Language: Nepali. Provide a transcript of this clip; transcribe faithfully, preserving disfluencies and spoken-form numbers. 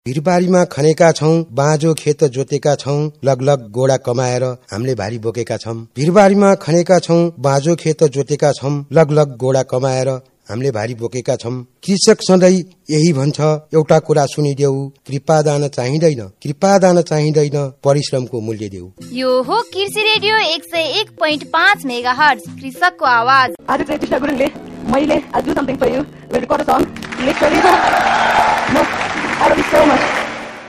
भिरबारीमा खनेका छौं, बाँझो खेत जोतेका छौं, लगलग गोडा कमाएर हामीले भारी बोकेका छौं। भिरबारीमा खनेका छौं, बाँझो खेत जोतेका छौं, लगलग गोडा कमाएर हामीले भारी बोकेका छौं। कृषक सधैँ यही भन्छ, एउटा कुरा सुनिदेऊ, कृपादान चाहिँदैन, कृपादान चाहिँदैन, परिश्रमको मूल्य देऊ। यो हो कृषि रेडियो एक सय एक पोइन्ट पाँच मेगा हर्ज, कृषकको आवाज। आज चाहिँ कृष्ण गुरुङले मैले आज do something for you, will record a song, literally no, I love you so much.